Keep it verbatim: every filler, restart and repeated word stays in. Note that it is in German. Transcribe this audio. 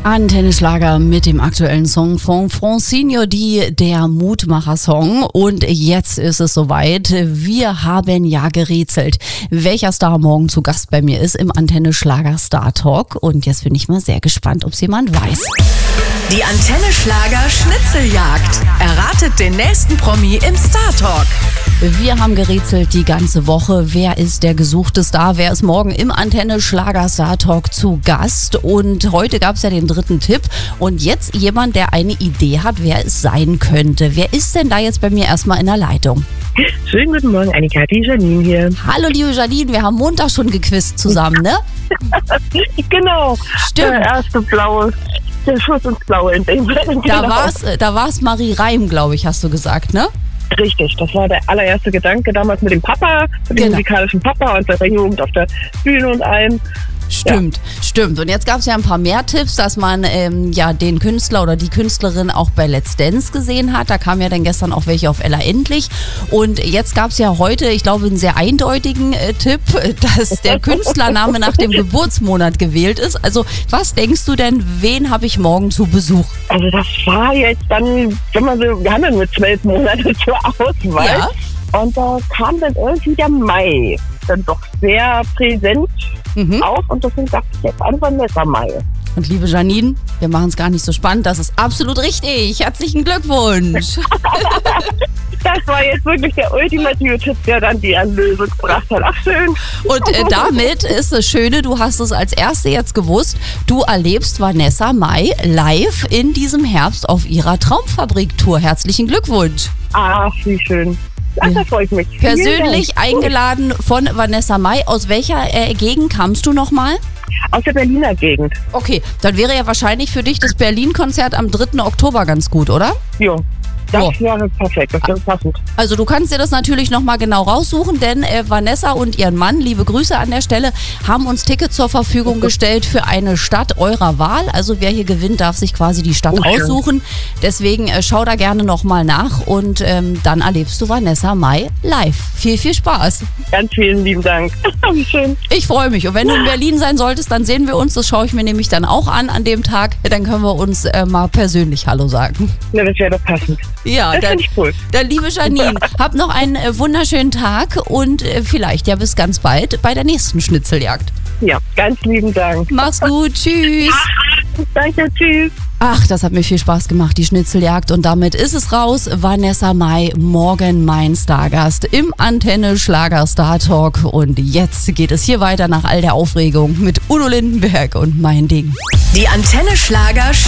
Antenne Schlager mit dem aktuellen Song von Francino Di, der Mutmacher-Song. Und jetzt ist es soweit. Wir haben ja gerätselt, welcher Star morgen zu Gast bei mir ist im Antenne Schlager Star Talk. Und jetzt bin ich mal sehr gespannt, ob es jemand weiß. Die Antenne Schlager Schnitzeljagd. Erratet den nächsten Promi im Star Talk. Wir haben gerätselt die ganze Woche. Wer ist der gesuchte Star? Wer ist morgen im Antenne Schlager Star Talk zu Gast? Und heute gab es ja den dritten Tipp. Und jetzt jemand, der eine Idee hat, wer es sein könnte. Wer ist denn da jetzt bei mir erstmal in der Leitung? Schönen guten Morgen, Annika, die Janine hier. Hallo liebe Janine, wir haben Montag schon gequizt zusammen, ne? Genau. Stimmt. Der erste blaue, der Schuss ins Blaue in dem Fall. Genau. Da war's, da war's Marie Reim, glaube ich, hast du gesagt, ne? Richtig, das war der allererste Gedanke damals mit dem Papa, mit dem Genau. musikalischen Papa und der Jugend auf der Bühne und allem. Stimmt, ja. stimmt. Und jetzt gab es ja ein paar mehr Tipps, dass man ähm, ja den Künstler oder die Künstlerin auch bei Let's Dance gesehen hat. Da kamen ja dann gestern auch welche auf Ella Endlich. Und jetzt gab es ja heute, ich glaube, einen sehr eindeutigen äh, Tipp, dass der Künstlername nach dem Geburtsmonat gewählt ist. Also was denkst du denn, wen habe ich morgen zu Besuch? Also das war jetzt dann, wenn man so, wir haben ja nur zwölf Monate zur Auswahl. Ja. Und da kam dann irgendwie der Mai dann doch sehr präsent Mhm. auf und deswegen dachte ich jetzt an Vanessa Mai. Und liebe Janine, wir machen es gar nicht so spannend, das ist absolut richtig. Herzlichen Glückwunsch. Das war jetzt wirklich der ultimative Tipp, der dann die Erlösung gebracht hat. Ach schön. Und äh, damit ist das Schöne, du hast es als Erste jetzt gewusst, du erlebst Vanessa Mai live in diesem Herbst auf ihrer Traumfabrik-Tour. Herzlichen Glückwunsch. Ach, wie schön. Ach, da freue ich mich. Vielen Persönlich Dank. eingeladen von Vanessa Mai. Aus welcher äh, Gegend kamst du nochmal? Aus der Berliner Gegend. Okay, dann wäre ja wahrscheinlich für dich das Berlin-Konzert am dritten Oktober ganz gut, oder? Jo. Das Oh. wäre perfekt, das wäre passend. Also du kannst dir das natürlich nochmal genau raussuchen, denn äh, Vanessa und ihren Mann, liebe Grüße an der Stelle, haben uns Tickets zur Verfügung gestellt für eine Stadt eurer Wahl. Also wer hier gewinnt, darf sich quasi die Stadt Oh, schön. aussuchen. Deswegen äh, schau da gerne nochmal nach und ähm, dann erlebst du Vanessa Mai live. Viel, viel Spaß. Ganz vielen lieben Dank. Wie schön. Ich freue mich. Und wenn du in Berlin sein solltest, dann sehen wir uns. Das schaue ich mir nämlich dann auch an an dem Tag. Dann können wir uns äh, mal persönlich Hallo sagen. Na, das wäre doch passend. Ja, Das dann, finde ich cool. dann liebe Janine, hab noch einen äh, wunderschönen Tag und äh, vielleicht ja bis ganz bald bei der nächsten Schnitzeljagd. Ja, ganz lieben Dank. Mach's gut, tschüss. Danke, tschüss. Ach, das hat mir viel Spaß gemacht, die Schnitzeljagd. Und damit ist es raus. Vanessa Mai, morgen mein Stargast im Antenne Schlager Star Talk. Und jetzt geht es hier weiter nach all der Aufregung mit Udo Lindenberg und Mein Ding. Die Antenne Schlager